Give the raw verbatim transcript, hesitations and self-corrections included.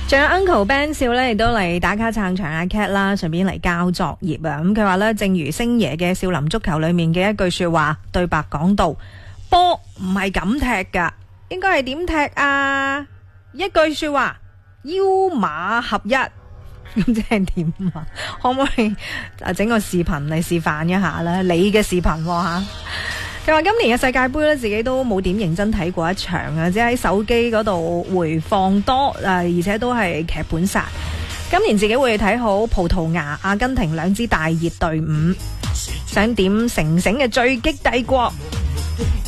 仲有 Uncle Ben 少咧，亦都嚟打卡撐場阿 Cat 啦，順便嚟交作業啊！咁佢話咧，正如星爺嘅少林足球裏面嘅一句說話對白講到，波唔係咁踢噶，應該係點踢啊？一句說話，腰馬合一，咁即係點啊？可唔可以啊整個視頻嚟示範一下咧？你嘅視頻吓？佢話今年嘅世界盃咧，自己都冇點認真睇過一場啊，只喺手機嗰度回放多，誒，而且都係劇本殺。今年自己會睇好葡萄牙、阿根廷兩支大熱隊伍，想點成醒嘅追擊帝國。